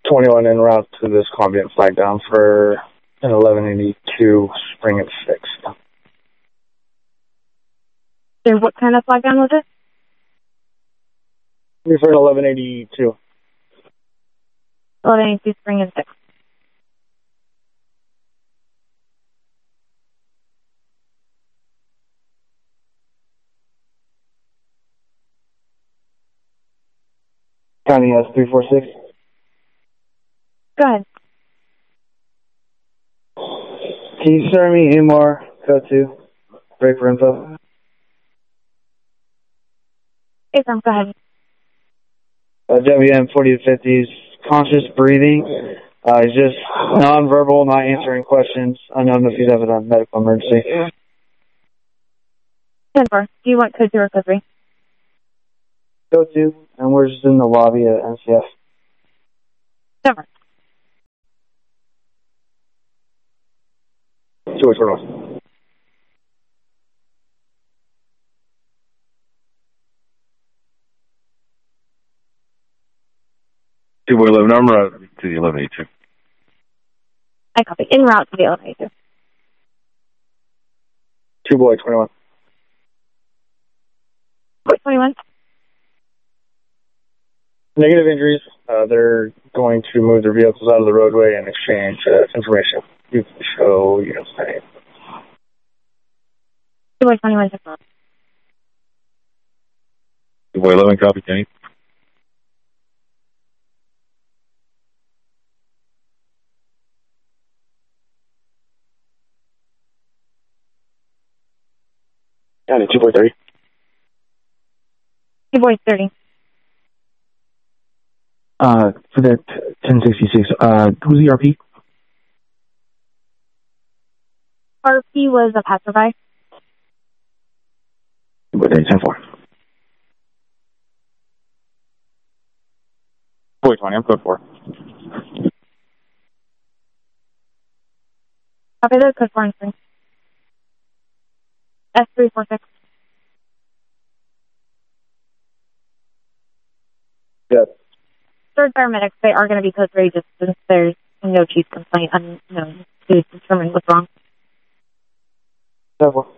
21 en route to this Columbian flag down for an 1182 Spring and 6th. So what kind of flag down was it? For an 1182. 1182 Spring and 6th. County S346. Go ahead. Can you start me AMR code 2? Break for info. Hey, Sam, go ahead. WM 40 to 50s, conscious breathing. He's just non-verbal, not answering questions. Unknown if he's having a medical emergency. 10-4. Do you want code 2 or code 3? Code 2, and we're just in the lobby at NCF. 10-4. 2-1. Two boy 11, I'm right to the 1182. I copy. En route to the 1182. 2 boy 21. Boy 21. Negative injuries. They're going to move their vehicles out of the roadway and exchange information. You can show units name. 2 boy 21. Two boy 11, copy, Kenny. County 2 boy 30. 2 boy 30. For that 1066, who's the RP? RP was a passerby. 10-4. Boy 20, I'm code 4. Copy the code 4 and 3. S346. Yes. Third paramedics, they are going to be code 3 just since there's no chief complaint unknown to determine what's wrong. 10-4.